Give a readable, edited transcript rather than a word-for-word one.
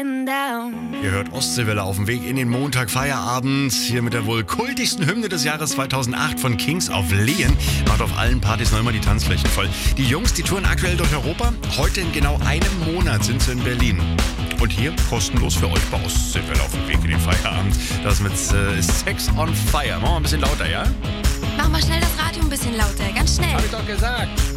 getting down. Ihr hört Ostseewelle auf dem Weg in den Montag, Feierabend. Hier mit der wohl kultigsten Hymne des Jahres 2008 von Kings of Leon. Macht auf allen Partys noch immer die Tanzflächen voll. Die Jungs, die touren aktuell durch Europa. Heute in genau einem Monat sind sie in Berlin. Und hier kostenlos für euch bei Ostseewelle auf dem Weg in den Feierabend. Das mit Sex on Fire. Machen wir ein bisschen lauter, ja? Mach mal schnell das Radio ein bisschen lauter, ganz schnell. Hab ich doch gesagt.